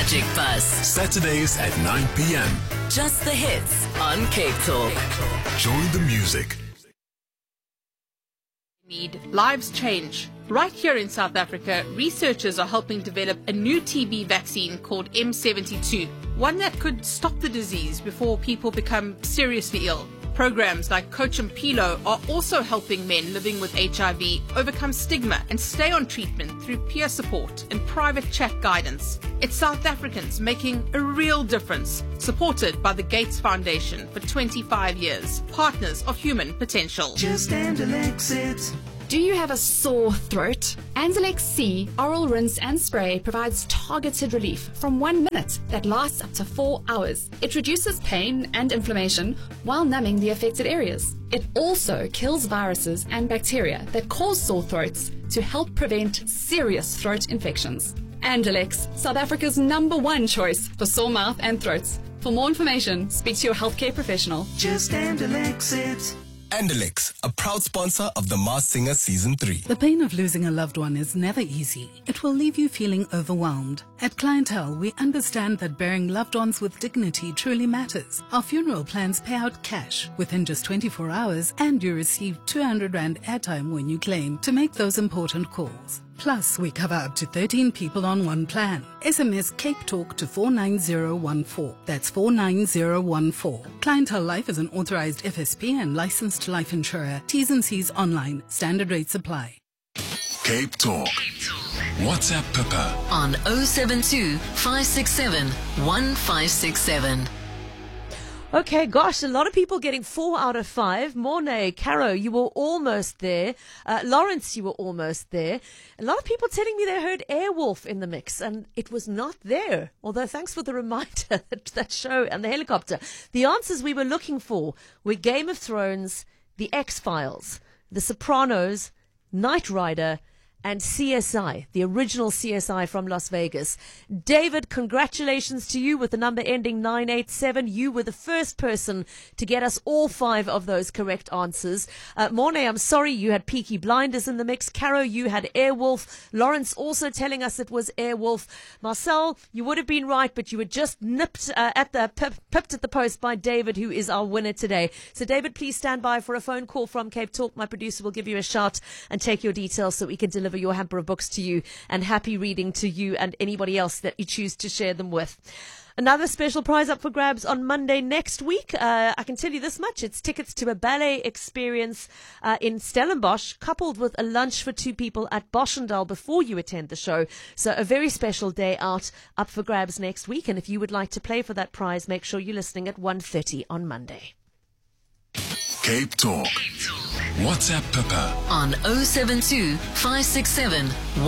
Magic Bus. Saturdays at 9 p.m. Just the hits on Cape Talk. Join the music. Lives change. Right here in South Africa, researchers are helping develop a new TB vaccine called M72, one that could stop the disease before people become seriously ill. Programs like Coach and Pilo are also helping men living with HIV overcome stigma and stay on treatment through peer support and private chat guidance. It's South Africans making a real difference, supported by the Gates Foundation for 25 years, partners of human potential. Just Andalex it. Do you have a sore throat? Andalex C oral rinse and spray provides targeted relief from 1 minute that lasts up to 4 hours. It reduces pain and inflammation while numbing the affected areas. It also kills viruses and bacteria that cause sore throats to help prevent serious throat infections. Andalex, South Africa's #1 choice for sore mouth and throats. For more information, speak to your healthcare professional. Just Andalex it. Andalex, a proud sponsor of The Masked Singer Season 3. The pain of losing a loved one is never easy. It will leave you feeling overwhelmed. At Clientele, we understand that burying loved ones with dignity truly matters. Our funeral plans pay out cash within just 24 hours, and you receive 200 Rand airtime when you claim to make those important calls. Plus, we cover up to 13 people on one plan. SMS Cape Talk to 49014. That's 49014. Clientele Life is an authorized FSP and licensed life insurer. T's and C's online. Standard rates apply. Cape Talk. WhatsApp Pippa On 072 567 1567. Okay, gosh, a lot of people getting 4 out of 5. Mornay, Caro, you were almost there. Lawrence, you were almost there. A lot of people telling me they heard Airwolf in the mix, and it was not there. Although, thanks for the reminder, that show and the helicopter. The answers we were looking for were Game of Thrones, The X-Files, The Sopranos, Knight Rider, and CSI, the original CSI from Las Vegas. David, congratulations to you with the number ending 987. You were the first person to get us all 5 of those correct answers. Mornay, I'm sorry, you had Peaky Blinders in the mix. Caro, you had Airwolf. Lawrence also telling us it was Airwolf. Marcel, you would have been right, but you were just pipped at the post by David, who is our winner today. So David, please stand by for a phone call from Cape Talk. My producer will give you a shout and take your details so we can deliver your hamper of books to you, and happy reading to you and anybody else that you choose to share them with. Another special prize up for grabs on Monday next week. I can tell you this much. It's tickets to a ballet experience in Stellenbosch, coupled with a lunch for 2 people at Boschendal before you attend the show. So a very special day out up for grabs next week. And if you would like to play for that prize, make sure you're listening at 1:30 on Monday. Cape Talk. WhatsApp Pippa On 072 567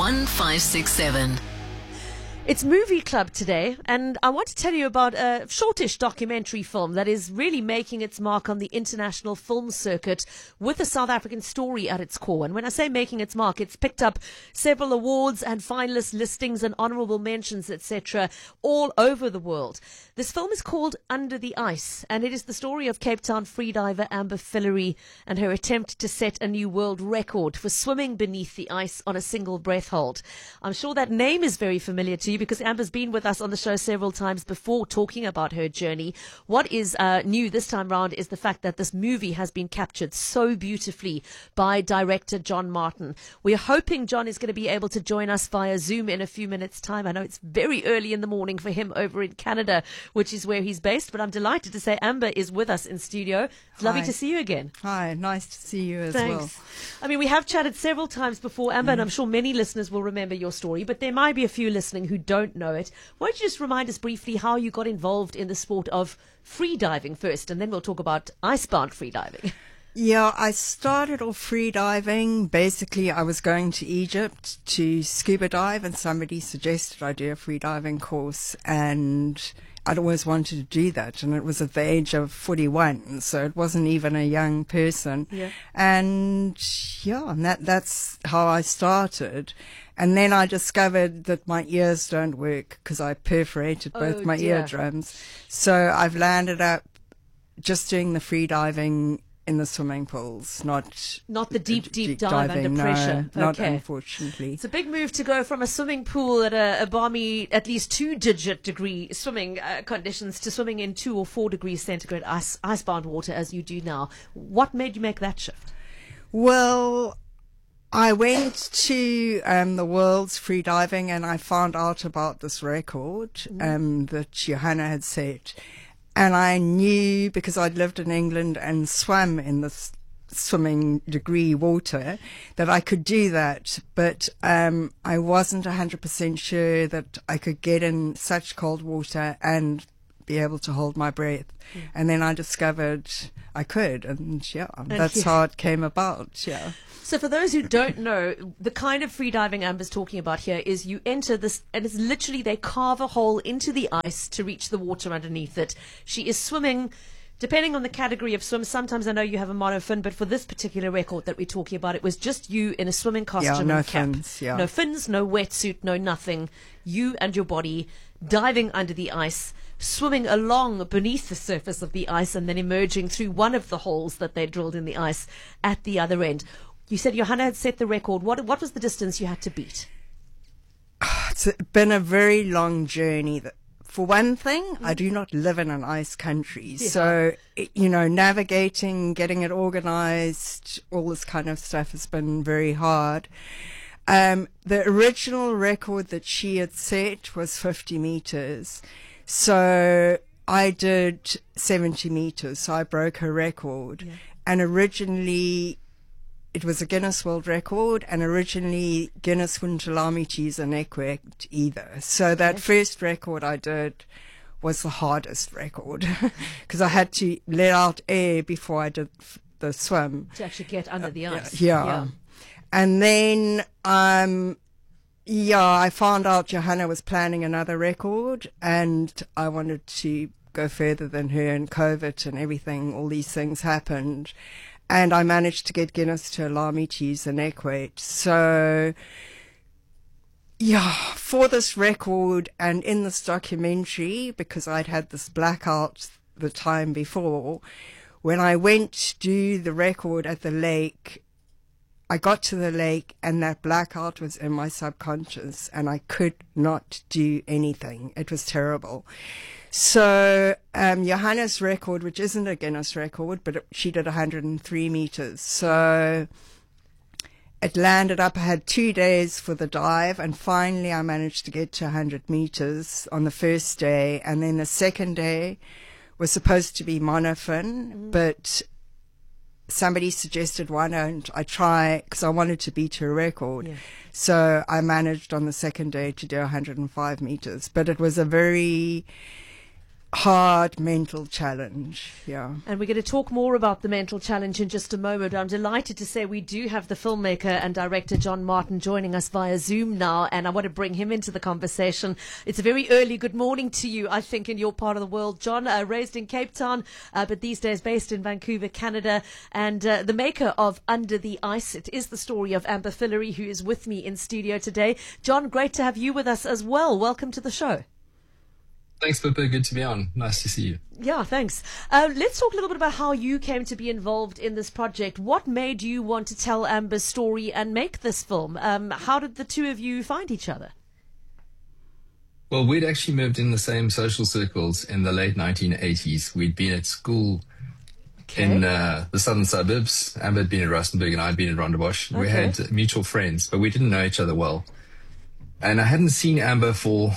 1567. It's Movie Club today, and I want to tell you about a shortish documentary film that is really making its mark on the international film circuit with a South African story at its core. And when I say making its mark, it's picked up several awards and finalist listings and honorable mentions, etc., all over the world. This film is called Under the Ice, and it is the story of Cape Town freediver Amber Fillery and her attempt to set a new world record for swimming beneath the ice on a single breath hold. I'm sure that name is very familiar to you, because Amber's been with us on the show several times before talking about her journey. What is new this time round is the fact that this movie has been captured so beautifully by director John Martin. We're hoping John is going to be able to join us via Zoom in a few minutes' time. I know it's very early in the morning for him over in Canada, which is where he's based, but I'm delighted to say Amber is with us in studio. It's lovely to see you again. Hi, nice to see you as Thanks. well. I mean, we have chatted several times before, Amber, and I'm sure many listeners will remember your story, but there might be a few listening who don't know it. Why don't you just remind us briefly how you got involved in the sport of free diving first, and then we'll talk about icebound free diving. Yeah, I started off free diving. Basically, I was going to Egypt to scuba dive, and somebody suggested I do a free diving course, and I'd always wanted to do that, and it was at the age of 41, so it wasn't even a young person. Yeah. And yeah, and that's how I started. And then I discovered that my ears don't work because I perforated both my eardrums. So I've landed up just doing the free diving in the swimming pools, not the deep dive diving, under pressure. No, not Okay. unfortunately. It's a big move to go from a swimming pool at a balmy, at least 2-digit degree swimming conditions to swimming in 2 or 4 degrees centigrade icebound water as you do now. What made you make that shift? Well, I went to the World's Freediving and I found out about this record that Johanna had set. And I knew, because I'd lived in England and swam in this swimming degree water, that I could do that. But I wasn't 100% sure that I could get in such cold water and be able to hold my breath. And then I discovered I could. And that's how it came about. Yeah. So for those who don't know, the kind of freediving Amber's talking about here is you enter this, and it's literally they carve a hole into the ice to reach the water underneath it. She is swimming, depending on the category of swim. Sometimes I know you have a monofin, but for this particular record that we're talking about, it was just you in a swimming costume no and cap. fins, yeah. No fins, no wetsuit, no nothing. You and your body diving under the ice, swimming along beneath the surface of the ice, and then emerging through one of the holes that they drilled in the ice at the other end. You said Johanna had set the record. What was the distance you had to beat? It's been a very long journey. For one thing, I do not live in an ice country. Yeah. So, navigating, getting it organized, all this kind of stuff has been very hard. The original record that she had set was 50 meters. So I did 70 meters. So I broke her record. Yeah. And originally, it was a Guinness World Record, and originally Guinness wouldn't allow me to use a neck weight either. So that first record I did was the hardest record because I had to let out air before I did the swim. To actually get under the ice. Yeah. And then, I found out Johanna was planning another record, and I wanted to go further than her, and COVID and everything, all these things happened. And I managed to get Guinness to allow me to use the neck weight. So, for this record and in this documentary, because I'd had this blackout the time before, when I went to do the record at the lake, I got to the lake and that blackout was in my subconscious and I could not do anything. It was terrible. So Johanna's record, which isn't a Guinness record, but she did 103 meters. So it landed up, I had 2 days for the dive, and finally I managed to get to 100 meters on the first day. And then the second day was supposed to be monofin, but somebody suggested, why don't I try, because I wanted to beat her record. Yeah. So I managed on the second day to do 105 meters. But it was a very hard mental challenge, And we're going to talk more about the mental challenge in just a moment. I'm delighted to say we do have the filmmaker and director John Martin joining us via Zoom now, and I want to bring him into the conversation. It's a very early good morning to you, I think, in your part of the world, John. Raised in Cape Town, but these days based in Vancouver, Canada, and the maker of Under the Ice. It is the story of Amber Fillery, who is with me in studio today. John, great to have you with us as well. Welcome to the show. Thanks, Pippa. Good to be on. Nice to see you. Yeah, thanks. Let's talk a little bit about how you came to be involved in this project. What made you want to tell Amber's story and make this film? How did the two of you find each other? Well, we'd actually moved in the same social circles in the late 1980s. We'd been at school in the southern suburbs. Amber had been at Rustenburg and I'd been at Rondebosch. We had mutual friends, but we didn't know each other well. And I hadn't seen Amber for,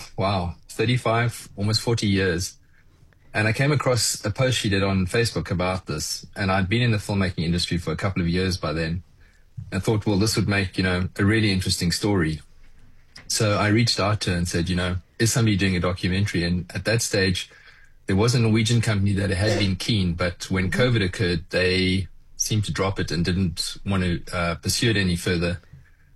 35, almost 40 years. And I came across a post she did on Facebook about this. And I'd been in the filmmaking industry for a couple of years by then. I thought, well, this would make, a really interesting story. So I reached out to her and said, is somebody doing a documentary? And at that stage, there was a Norwegian company that had been keen. But when COVID occurred, they seemed to drop it and didn't want to pursue it any further.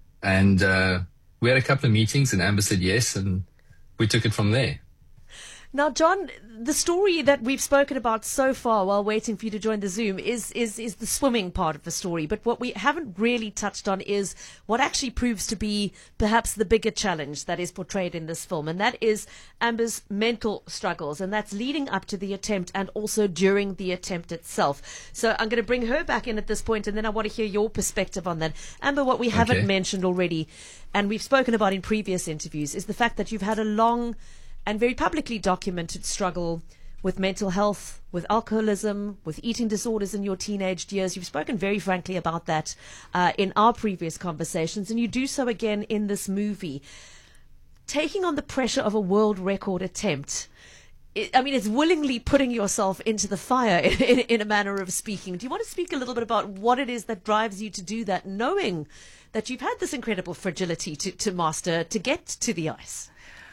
And we had a couple of meetings and Amber said yes, and we took it from there. Now, John, the story that we've spoken about so far while waiting for you to join the Zoom is the swimming part of the story. But what we haven't really touched on is what actually proves to be perhaps the bigger challenge that is portrayed in this film. And that is Amber's mental struggles. And that's leading up to the attempt and also during the attempt itself. So I'm going to bring her back in at this point, and then I want to hear your perspective on that. Amber, what we haven't mentioned already, and we've spoken about in previous interviews, is the fact that you've had a long and very publicly documented struggle with mental health, with alcoholism, with eating disorders in your teenage years. You've spoken very frankly about that in our previous conversations, and you do so again in this movie. Taking on the pressure of a world record attempt, it's willingly putting yourself into the fire in a manner of speaking. Do you want to speak a little bit about what it is that drives you to do that, knowing that you've had this incredible fragility to master to get to the ice?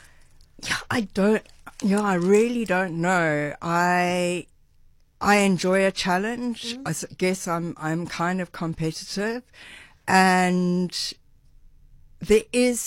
I really don't know. I enjoy a challenge. I guess I'm kind of competitive, and there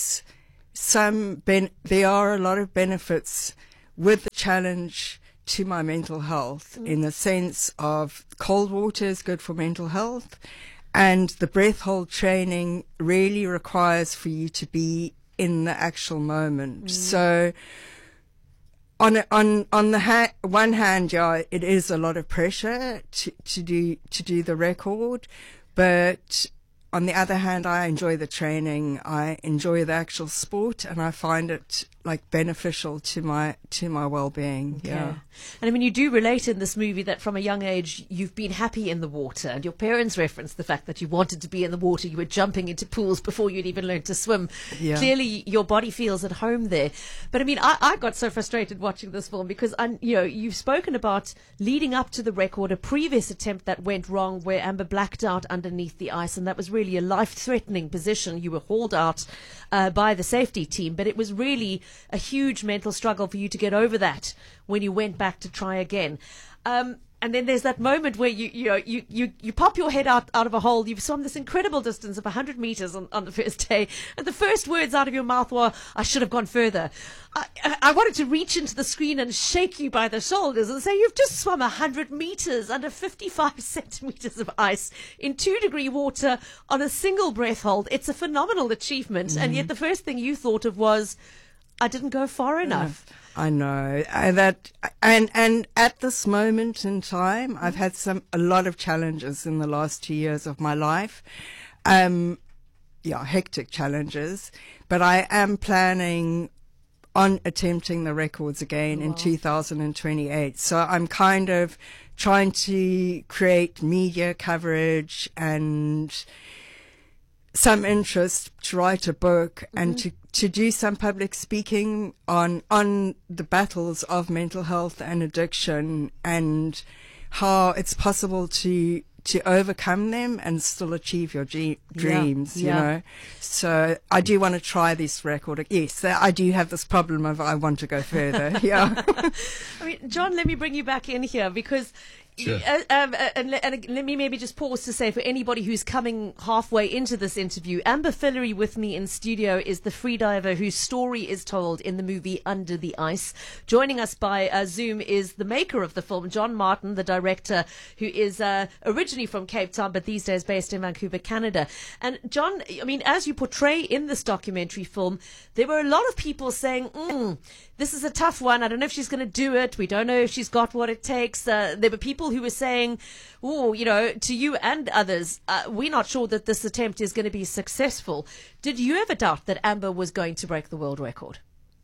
are a lot of benefits with the challenge to my mental health, in the sense of cold water is good for mental health, and the breath hold training really requires for you to be in the actual moment. So on the one hand, it is a lot of pressure to do the record, but on the other hand, I enjoy the training, I enjoy the actual sport, and I find it beneficial to my well-being. Okay. Yeah. And you do relate in this movie that from a young age you've been happy in the water, and your parents referenced the fact that you wanted to be in the water. You were jumping into pools before you'd even learned to swim. Yeah. Clearly your body feels at home there. But I got so frustrated watching this film because you've spoken about leading up to the record, a previous attempt that went wrong where Amber blacked out underneath the ice, and that was really a life-threatening position. You were hauled out by the safety team, but it was really a huge mental struggle for you to get over that when you went back to try again. And then there's that moment where you pop your head out of a hole. You've swum this incredible distance of 100 meters on the first day, and the first words out of your mouth were, "I should have gone further." I wanted to reach into the screen and shake you by the shoulders and say, "You've just swum 100 meters under 55 centimeters of ice in 2-degree water on a single breath hold. It's a phenomenal achievement." And yet the first thing you thought of was, "I didn't go far enough." I know and at this moment in time, I've had a lot of challenges in the last 2 years of my life, hectic challenges. But I am planning on attempting the records again in 2028. So I'm kind of trying to create media coverage and some interest to write a book and to do some public speaking on the battles of mental health and addiction, and how it's possible to overcome them and still achieve your dreams, you know. So I do want to try this record. Yes, I do have this problem of I want to go further. Yeah. John, let me bring you back in here because Sure. And let me maybe just pause to say, for anybody who's coming halfway into this interview, Amber Fillery with me in studio is the freediver whose story is told in the movie Under the Ice. Joining us by Zoom is the maker of the film, John Martin, the director, who is originally from Cape Town but these days based in Vancouver, Canada. And John, as you portray in this documentary film, there were a lot of people saying, this is a tough one. I don't know if she's going to do it. We don't know if she's got what it takes. There were people who were saying, to you and others, we're not sure that this attempt is going to be successful. Did you ever doubt that Amber was going to break the world record?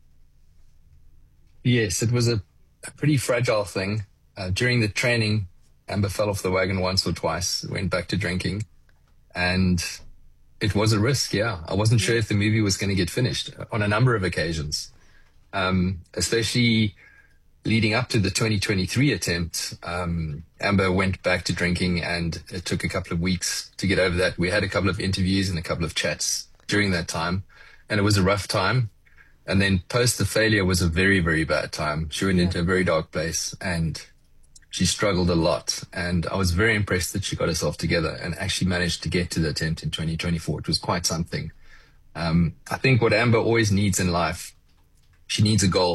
Yes, it was a pretty fragile thing. During the training, Amber fell off the wagon once or twice, went back to drinking, and it was a risk, I wasn't sure if the movie was going to get finished on a number of occasions, especially leading up to the 2023 attempt. Amber went back to drinking, and it took a couple of weeks to get over that. We had a couple of interviews and a couple of chats during that time, and it was a rough time. And then post the failure was a very, very bad time. She went into a very dark place and she struggled a lot. And I was very impressed that she got herself together and actually managed to get to the attempt in 2024. It was quite something. I think what Amber always needs in life, she needs a goal.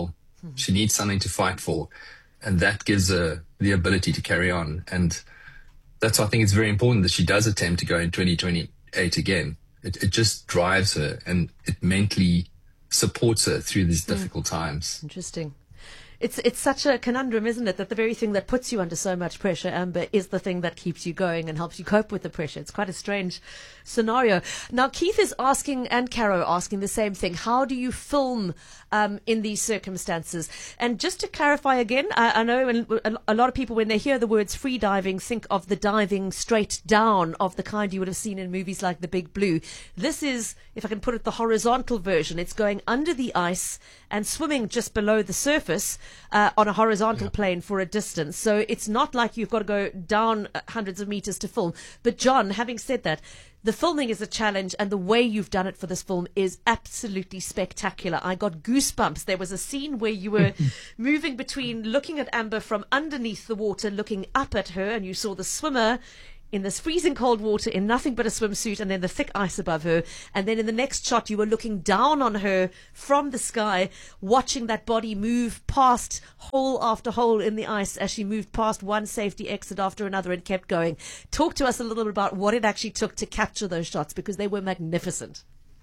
She needs something to fight for. And that gives her the ability to carry on. And that's why I think it's very important that she does attempt to go in 2028 again. It just drives her and it mentally supports her through these difficult times. Interesting. It's such a conundrum, isn't it, that the very thing that puts you under so much pressure, Amber, is the thing that keeps you going and helps you cope with the pressure. It's quite a strange scenario. Now, Keith is asking, and Caro asking the same thing. How do you film in these circumstances? And just to clarify again, I know a lot of people, when they hear the words free diving, think of the diving straight down of the kind you would have seen in movies like The Big Blue. This is, if I can put it, the horizontal version. It's going under the ice and swimming just below the surface on a horizontal plane for a distance. So it's not like you've got to go down hundreds of meters to film. But John, having said that, the filming is a challenge, and the way you've done it for this film is absolutely spectacular. I got goosebumps. There was a scene where you were moving between looking at Amber from underneath the water, looking up at her, and you saw the swimmer in this freezing cold water in nothing but a swimsuit, and then the thick ice above her. And then in the next shot, you were looking down on her from the sky, watching that body move past hole after hole in the ice as she moved past one safety exit after another and kept going. Talk to us a little bit about what it actually took to capture those shots, because they were magnificent.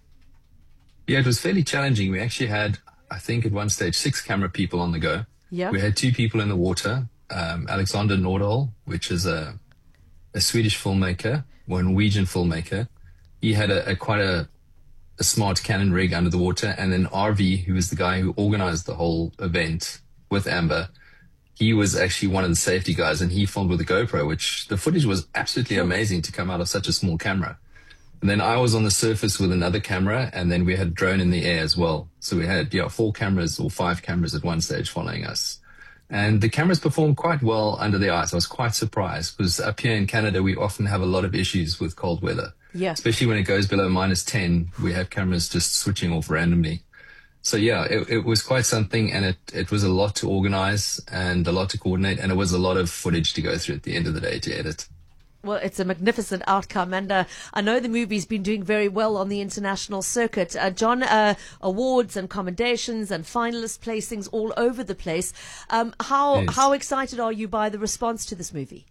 Yeah, it was fairly challenging. We actually had, I think at one stage, 6 camera people on the go. Yeah. We had 2 people in the water. Alexander Nordahl, which is a Swedish filmmaker, or Norwegian filmmaker. He had quite a smart Canon rig under the water. And then RV, who was the guy who organized the whole event with Amber, he was actually one of the safety guys, and he filmed with a GoPro, which the footage was absolutely amazing to come out of such a small camera. And then I was on the surface with another camera, and then we had a drone in the air as well. So we had 4 cameras or 5 cameras at one stage following us. And the cameras performed quite well under the ice. I was quite surprised, because up here in Canada, we often have a lot of issues with cold weather. Yeah. Especially when it goes below -10, we have cameras just switching off randomly. So yeah, it was quite something, and it was a lot to organize and a lot to coordinate, and it was a lot of footage to go through at the end of the day to edit. Well, it's a magnificent outcome, and I know the movie's been doing very well on the international circuit. John, awards and commendations and finalist placings all over the place. How excited are you by the response to this movie?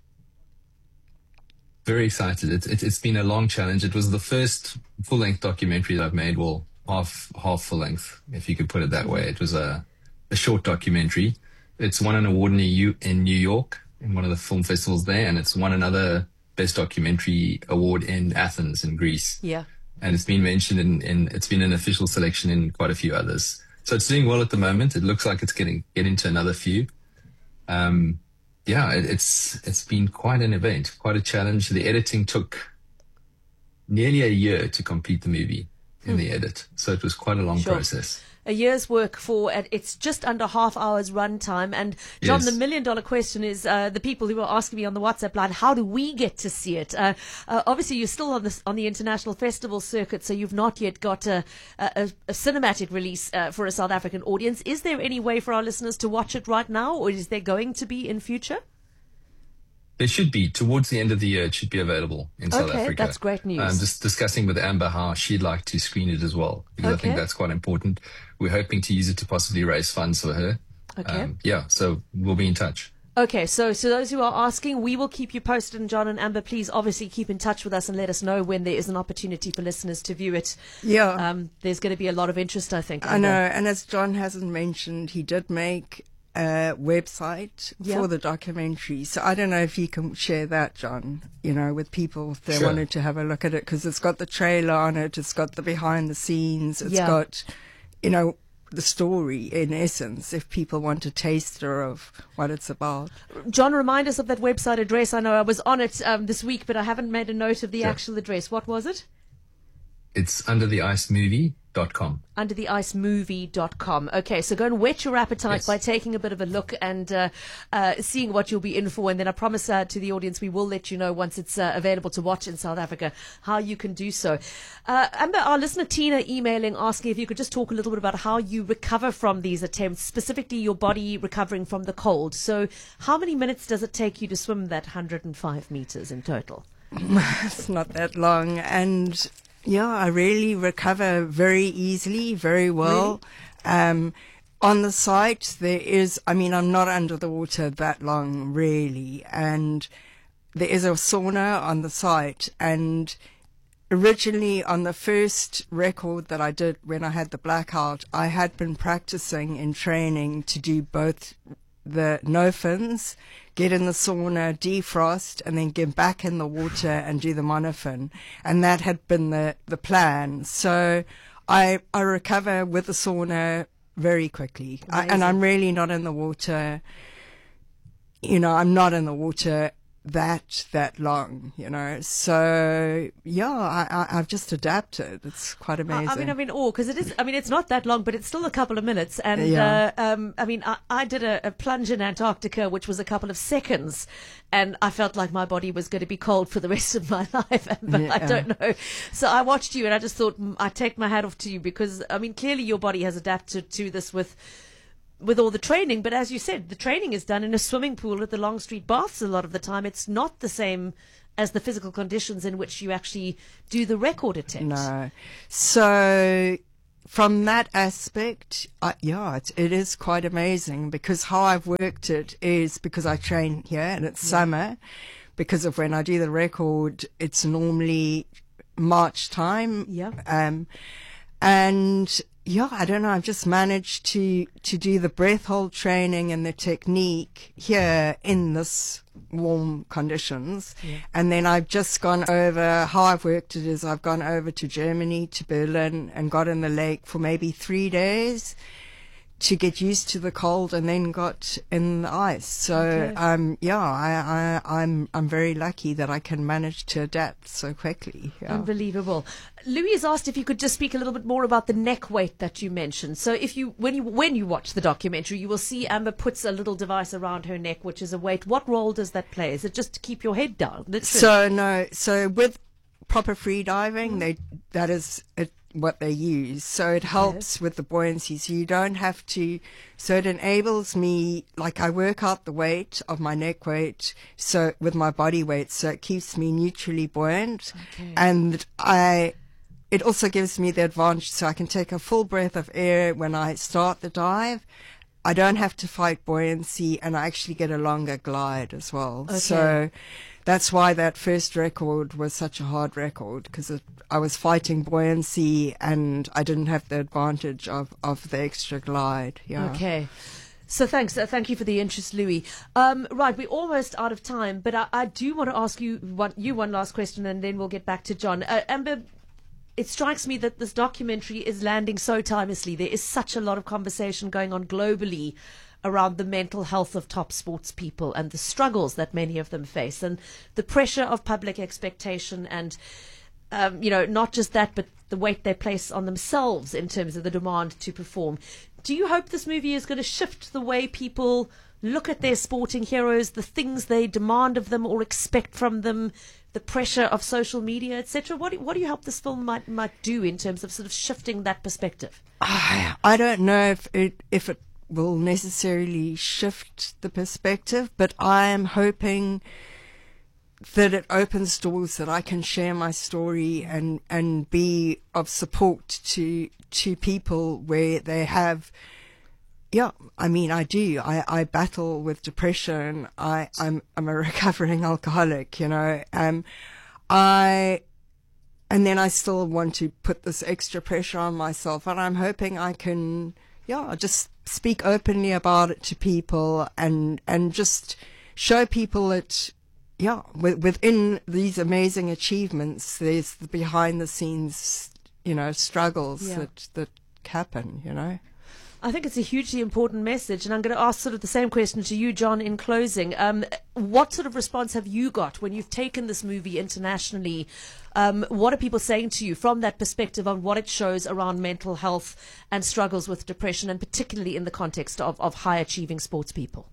Very excited. It's been a long challenge. It was the first full-length documentary that I've made, well, half full length, if you could put it that way. It was a short documentary. It's won an award in New York, in one of the film festivals there, and it's won another Best Documentary award in Athens in Greece. Yeah. And it's been mentioned it's been an official selection in quite a few others. So it's doing well at the moment. It looks like it's getting to another few. It's been quite an event, quite a challenge. The editing took nearly a year to complete the movie in the edit. So it was quite a long process. A year's work for, it's just under half hour's runtime. And John, Yes. the $1 million question is, the people who were asking me on the WhatsApp line, how do we get to see it? Obviously you're still on the international festival circuit, so you've not yet got a cinematic release for a South African audience. Is there any way for our listeners to watch it right now, or is there going to be in future? There should be. Towards the end of the year, it should be available in South Africa. Okay, that's great news. I'm just discussing with Amber how she'd like to screen it as well, because I think that's quite important. We're hoping to use it to possibly raise funds for her. Okay. So we'll be in touch. Okay, so those who are asking, we will keep you posted. And John and Amber, please obviously keep in touch with us and let us know when there is an opportunity for listeners to view it. Yeah. There's going to be a lot of interest, I think. I know, and as John hasn't mentioned, he did make a website for the documentary. So I don't know if you can share that, John, with people if they wanted to have a look at it, because it's got the trailer on it, it's got the behind the scenes, it's got, the story in essence, if people want a taster of what it's about. John, remind us of that website address. I know I was on it this week, but I haven't made a note of the actual address. What was it? It's undertheicemovie.com. Undertheicemovie.com. Okay, so go and whet your appetite by taking a bit of a look and seeing what you'll be in for. And then I promise to the audience we will let you know once it's available to watch in South Africa how you can do so. Amber, our listener Tina emailing asking if you could just talk a little bit about how you recover from these attempts, specifically your body recovering from the cold. So how many minutes does it take you to swim that 105 meters in total? It's not that long, and I really recover very easily, very well. Really? On the site, there is, I mean, I'm not under the water that long, really, and there is a sauna on the site, and originally on the first record that I did when I had the blackout, I had been practicing in training to do both the no fins, get in the sauna, defrost, and then get back in the water and do the monofin. And that had been the plan. So I recover with the sauna very quickly. And I'm really not in the water, I'm not in the water that long, so I've just adapted. It's quite amazing. I'm in awe because it's not that long, but it's still a couple of minutes. And I did a plunge in Antarctica, which was a couple of seconds, and I felt like my body was going to be cold for the rest of my life, but I don't know. So I watched you and I just thought, I take my hat off to you, because clearly your body has adapted to this with all the training, but as you said, the training is done in a swimming pool at the Longstreet Baths a lot of the time. It's not the same as the physical conditions in which you actually do the record attempt. No. So from that aspect, it is quite amazing, because how I've worked it is because I train here and it's summer. Because of when I do the record, it's normally March time. I don't know, I've just managed to do the breath hold training and the technique here in this warm conditions. And then I've just gone over, how I've worked it is I've gone over to Germany, to Berlin, and got in the lake for maybe 3 days to get used to the cold, and then got in the ice. So, I'm very lucky that I can manage to adapt so quickly. Unbelievable. Louis has asked if you could just speak a little bit more about the neck weight that you mentioned. So when you watch the documentary, you will see Amber puts a little device around her neck, which is a weight. What role does that play? Is it just to keep your head down? So with proper free diving, that is what they use. So it helps with the buoyancy. So you don't have to, so it enables me, like I work out the weight of my neck weight, so with my body weight, so it keeps me neutrally buoyant. And it also gives me the advantage, so I can take a full breath of air when I start the dive. I don't have to fight buoyancy, and I actually get a longer glide as well. So that's why that first record was such a hard record, because I was fighting buoyancy and I didn't have the advantage of the extra glide. Okay. So thank you for the interest, Louis. Right, we're almost out of time, but I do want to ask you one last question, and then we'll get back to John. Amber, it strikes me that this documentary is landing so timelessly. There is such a lot of conversation going on globally around the mental health of top sports people and the struggles that many of them face, and the pressure of public expectation, and not just that, but the weight they place on themselves in terms of the demand to perform. Do you hope this movie is going to shift the way people look at their sporting heroes, the things they demand of them or expect from them, the pressure of social media, etc.? What do you hope this film might do in terms of sort of shifting that perspective? I don't know if it will necessarily shift the perspective, but I am hoping that it opens doors that I can share my story and be of support to people where they have. I do. I battle with depression. I'm a recovering alcoholic, and then I still want to put this extra pressure on myself, and I'm hoping I can just speak openly about it to people and just show people that within these amazing achievements there's the behind the scenes struggles that happen. I think it's a hugely important message, and I'm going to ask sort of the same question to you, John, in closing. What sort of response have you got when you've taken this movie internationally? What are people saying to you from that perspective on what it shows around mental health and struggles with depression, and particularly in the context of high-achieving sports people?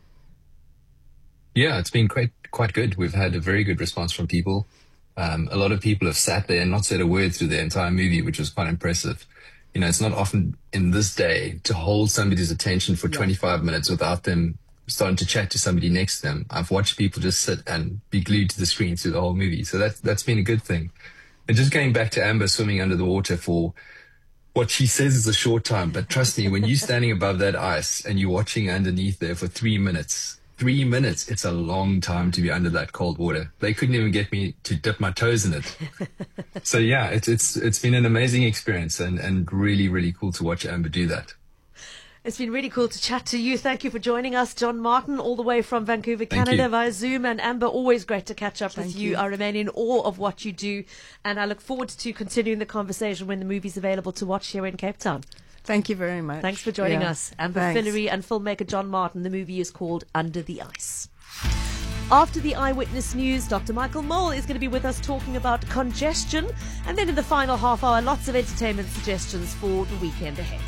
Yeah, it's been quite good. We've had a very good response from people. A lot of people have sat there and not said a word through the entire movie, which was quite impressive. It's not often in this day to hold somebody's attention for 25 minutes without them starting to chat to somebody next to them. I've watched people just sit and be glued to the screen through the whole movie. So that's been a good thing. And just going back to Amber swimming under the water for what she says is a short time, but trust me, when you're standing above that ice and you're watching underneath there for 3 minutes, it's a long time to be under that cold water. They couldn't even get me to dip my toes in it. So yeah, it's been an amazing experience and really, really cool to watch Amber do that. It's been really cool to chat to you. Thank you for joining us, John Martin, all the way from Vancouver, Canada, via Zoom. And Amber, always great to catch up with you. I remain in awe of what you do, and I look forward to continuing the conversation when the movie's available to watch here in Cape Town. Thank you very much. Thanks for joining us. Amber Fillery and filmmaker John Martin. The movie is called Under the Ice. After the Eyewitness News, Dr. Michael Mole is going to be with us talking about congestion. And then in the final half hour, lots of entertainment suggestions for the weekend ahead.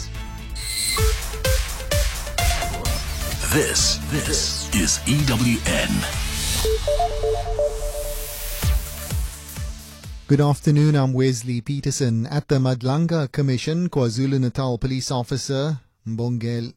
This is EWN. Good afternoon, I'm Wesley Peterson. At the Madlanga Commission, KwaZulu-Natal police officer Mbongeleni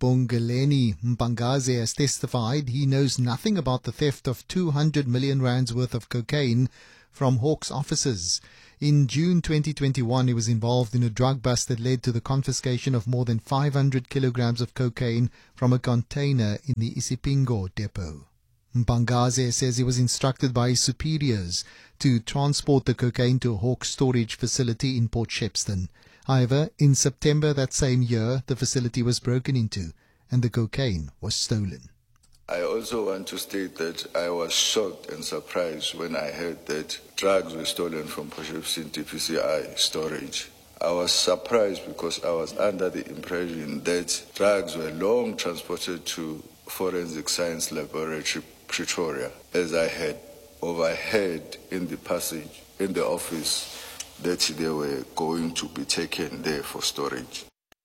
Mpangaze has testified he knows nothing about the theft of 200 million rands worth of cocaine from Hawks officers. In June 2021, he was involved in a drug bust that led to the confiscation of more than 500 kilograms of cocaine from a container in the Isipingo depot. Mpangaze says he was instructed by his superiors to transport the cocaine to a Hawk storage facility in Port Shepstone. However, in September that same year, the facility was broken into and the cocaine was stolen. I also want to state that I was shocked and surprised when I heard that drugs were stolen from Port Shepstone DPCI storage. I was surprised because I was under the impression that drugs were long transported to Forensic Science Laboratory, Pretoria, as I had overheard in the passage in the office that they were going to be taken there for storage.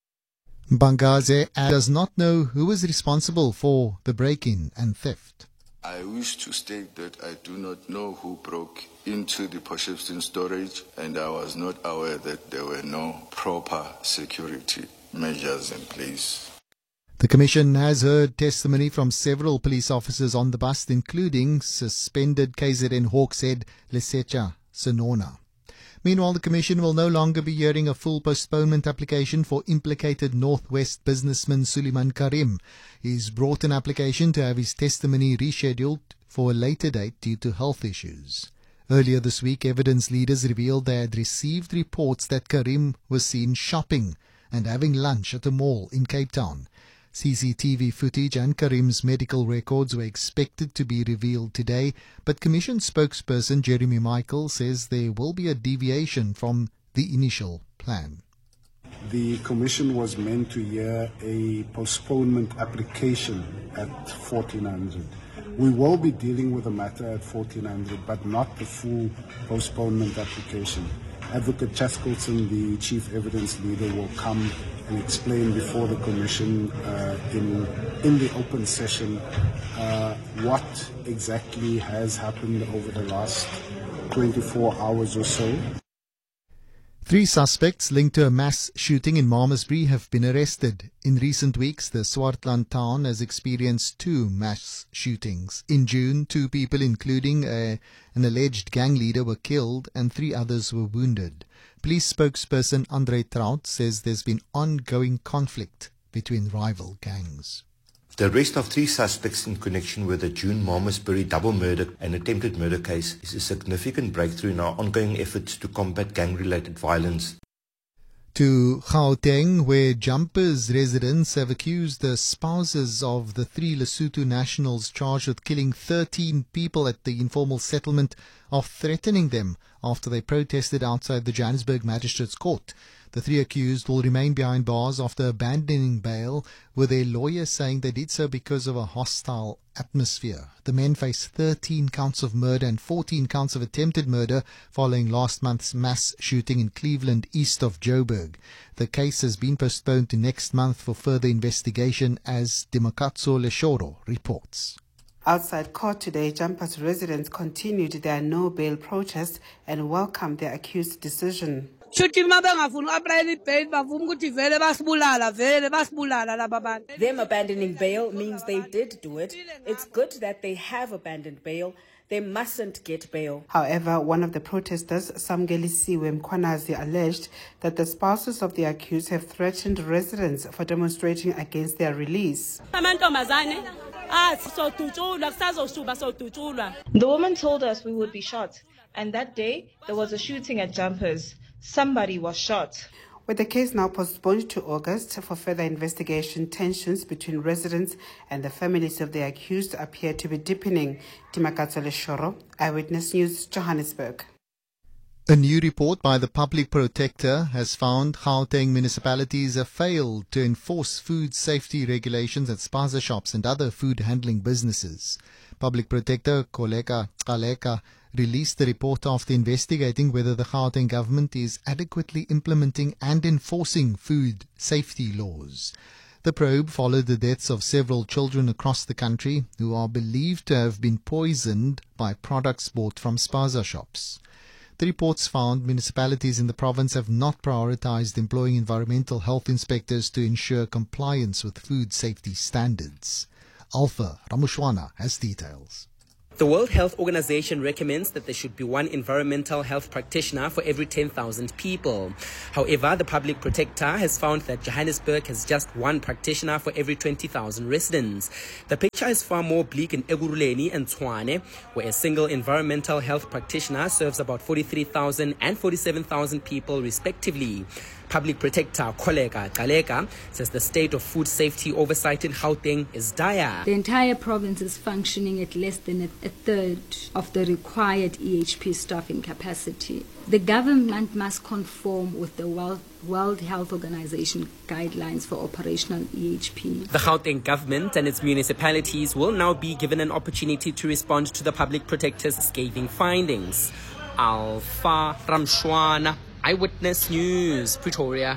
Mpangaze does not know who is responsible for the break-in and theft. I wish to state that I do not know who broke into the Port Shepstone storage, and I was not aware that there were no proper security measures in place. The Commission has heard testimony from several police officers on the bust, including suspended KZN Hawks head Lesetja Senona. Meanwhile, the Commission will no longer be hearing a full postponement application for implicated Northwest businessman Suleiman Karim. He's brought an application to have his testimony rescheduled for a later date due to health issues. Earlier this week, evidence leaders revealed they had received reports that Karim was seen shopping and having lunch at a mall in Cape Town. CCTV footage and Karim's medical records were expected to be revealed today, but Commission spokesperson Jeremy Michael says there will be a deviation from the initial plan. The Commission was meant to hear a postponement application at 1400. We will be dealing with the matter at 1400, but not the full postponement application. Advocate Chaskelson, the chief evidence leader, will come and explain before the Commission in the open session what exactly has happened over the last 24 hours or so. 3 suspects linked to a mass shooting in Malmesbury have been arrested. In recent weeks, the Swartland town has experienced 2 mass shootings. In June, 2 people, including an alleged gang leader, were killed and 3 others were wounded. Police spokesperson Andre Trout says there's been ongoing conflict between rival gangs. The arrest of 3 suspects in connection with the June Malmesbury double murder and attempted murder case is a significant breakthrough in our ongoing efforts to combat gang-related violence. To Gauteng, where Jumpers residents have accused the spouses of the 3 Lesotho nationals charged with killing 13 people at the informal settlement of threatening them after they protested outside the Johannesburg Magistrates Court. The 3 accused will remain behind bars after abandoning bail, with their lawyers saying they did so because of a hostile atmosphere. The men face 13 counts of murder and 14 counts of attempted murder following last month's mass shooting in Cleveland, east of Joburg. The case has been postponed to next month for further investigation, as Dimakatso Leshoro reports. Outside court today, Jumpers residents continued their no-bail protest and welcomed the accused decision. Them abandoning bail means they did do it. It's good that they have abandoned bail, they mustn't get bail. However, one of the protesters, Samgelisiwe Mkhwanazi, alleged that the spouses of the accused have threatened residents for demonstrating against their release. The woman told us we would be shot, and that day there was a shooting at Jumpers. Somebody was shot. With the case now postponed to August for further investigation, tensions between residents and the families of the accused appear to be deepening. Timakatso Leshoro, Eyewitness News, Johannesburg. A new report by the Public Protector has found Gauteng municipalities have failed to enforce food safety regulations at spaza shops and other food handling businesses. Public Protector Koleka Kaleka released the report after investigating whether the Gauteng government is adequately implementing and enforcing food safety laws. The probe followed the deaths of several children across the country who are believed to have been poisoned by products bought from spaza shops. The reports found municipalities in the province have not prioritized employing environmental health inspectors to ensure compliance with food safety standards. Alpha Ramushwana has details. The World Health Organization recommends that there should be one environmental health practitioner for every 10,000 people. However, the Public Protector has found that Johannesburg has just one practitioner for every 20,000 residents. The picture is far more bleak in Ekurhuleni and Tshwane, where a single environmental health practitioner serves about 43,000 and 47,000 people respectively. Public Protector Koleka Kaleka says the state of food safety oversight in Gauteng is dire. The entire province is functioning at less than a third of the required EHP staffing capacity. The government must conform with the World Health Organization guidelines for operational EHP. The Gauteng government and its municipalities will now be given an opportunity to respond to the Public Protector's scathing findings. Alpha Ramshwana, Eyewitness News, Pretoria.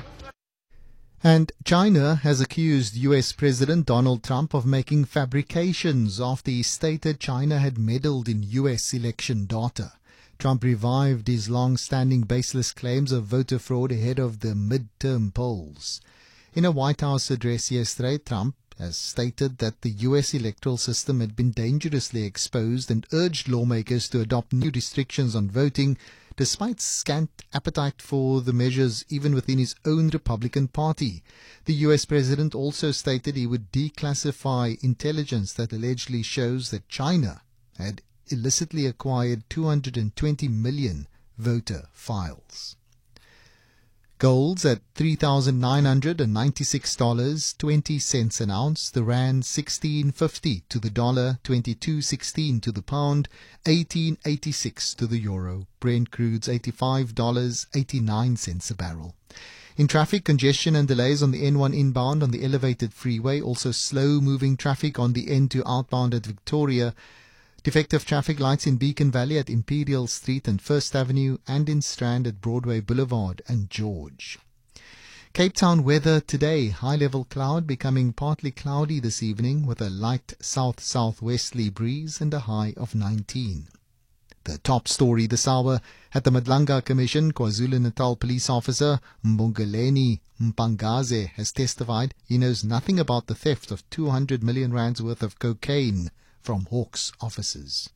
And China has accused US President Donald Trump of making fabrications after he stated China had meddled in US election data. Trump revived his long-standing baseless claims of voter fraud ahead of the midterm polls. In a White House address yesterday, Trump has stated that the US electoral system had been dangerously exposed and urged lawmakers to adopt new restrictions on voting, despite scant appetite for the measures even within his own Republican Party. The US president also stated he would declassify intelligence that allegedly shows that China had illicitly acquired 220 million voter files. Gold's at $3,996.20 an ounce, the rand 16.50 to the dollar, 22.16 to the pound, 18.86 to the euro. Brent crude's $85.89 a barrel. In traffic, congestion and delays on the N1 inbound on the elevated freeway, also slow-moving traffic on the N2 outbound at Victoria. Defective traffic lights in Beacon Valley at Imperial Street and First Avenue, and in Strand at Broadway Boulevard and George. Cape Town weather today, high-level cloud becoming partly cloudy this evening with a light south-southwesterly breeze and a high of 19. The top story this hour, at the Madlanga Commission, KwaZulu-Natal police officer Mbongeleni Mpangaze has testified he knows nothing about the theft of 200 million rands worth of cocaine from Hawks officers.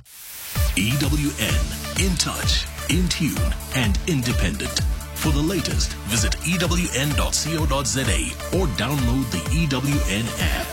EWN, in touch, in tune, and independent. For the latest, visit ewn.co.za or download the EWN app.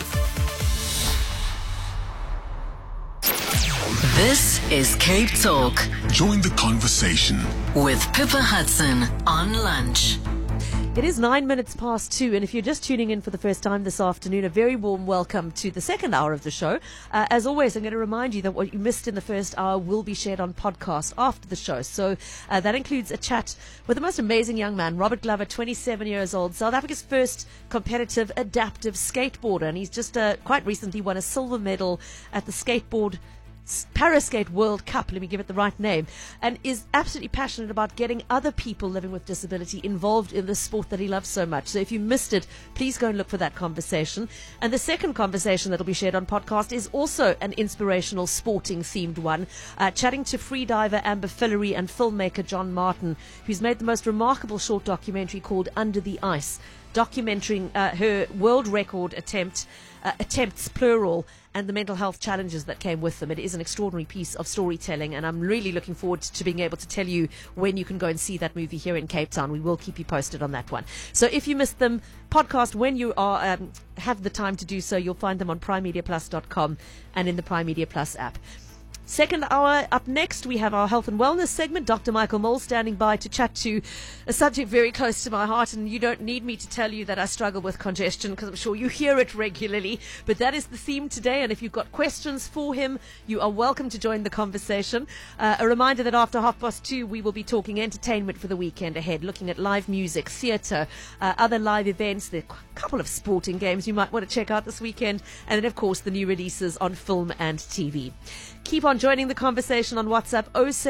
This is Cape Talk. Join the conversation with Pippa Hudson on Lunch. It is 9 minutes past 2, and if you're just tuning in for the first time this afternoon, a very warm welcome to the second hour of the show. As always, I'm going to remind you that what you missed in the first hour will be shared on podcast after the show. So that includes a chat with the most amazing young man, Robert Glover, 27 years old, South Africa's first competitive adaptive skateboarder, and he's just quite recently won a silver medal at the Paraskate World Cup, let me give it the right name, and is absolutely passionate about getting other people living with disability involved in the sport that he loves so much. So if you missed it, please go and look for that conversation. And the second conversation that will be shared on podcast is also an inspirational sporting themed one, chatting to freediver Amber Fillery and filmmaker John Martin, who's made the most remarkable short documentary called Under the Ice. documenting her world record attempts plural, and the mental health challenges that came with them. It is an extraordinary piece of storytelling, and I'm really looking forward to being able to tell you when you can go and see that movie here in Cape Town. We will keep you posted on that one. So if you missed them, podcast when you are have the time to do so. You'll find them on primemediaplus.com and in the Prime Media Plus app. Second hour, up next, we have our health and wellness segment. Dr. Michael Mole standing by to chat to a subject very close to my heart, and you don't need me to tell you that I struggle with congestion, because I'm sure you hear it regularly. But that is the theme today, and if you've got questions for him, you are welcome to join the conversation. A reminder that after 2:30, we will be talking entertainment for the weekend ahead, looking at live music, theatre, other live events. There are a couple of sporting games you might want to check out this weekend, and then, of course, the new releases on film and TV. Keep on joining the conversation on WhatsApp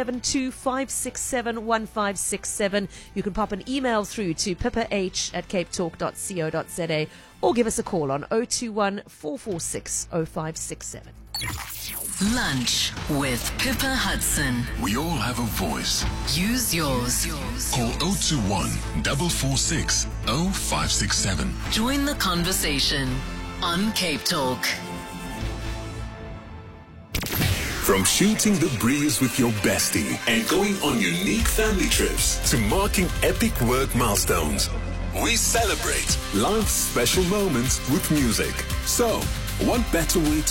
072-567-1567. You can pop an email through to pippa@capetalk.co.za or give us a call on 021-446-0567. Lunch with Pippa Hudson. We all have a voice. Use yours. Call 021-446-0567. Join the conversation on Cape Talk. From shooting the breeze with your bestie and going on unique family trips to marking epic work milestones, we celebrate life's special moments with music. So, what better way to